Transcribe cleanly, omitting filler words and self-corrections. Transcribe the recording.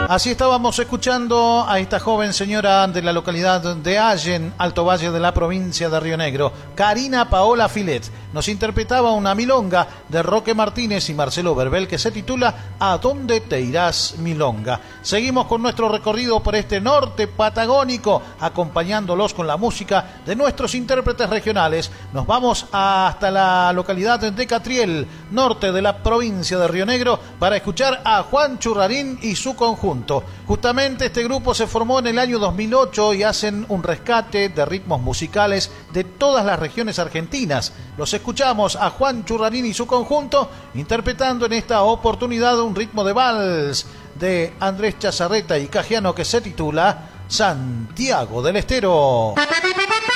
Así estábamos escuchando a esta joven señora de la localidad de Allen, Alto Valle de la provincia de Río Negro, Karina Paola Filet. Nos interpretaba una milonga de Roque Martínez y Marcelo Verbel que se titula ¿A dónde te irás, milonga? Seguimos con nuestro recorrido por este norte patagónico, acompañándolos con la música de nuestros intérpretes regionales. Nos vamos hasta la localidad de Catriel, norte de la provincia de Río Negro, para escuchar a Juan Churrarín y su conjunto. Justamente este grupo se formó en el año 2008 y hacen un rescate de ritmos musicales de todas las regiones argentinas. Los escuchamos a Juan Churrarín y su conjunto interpretando en esta oportunidad un ritmo de vals de Andrés Chazarreta y Cajiano que se titula Santiago del Estero.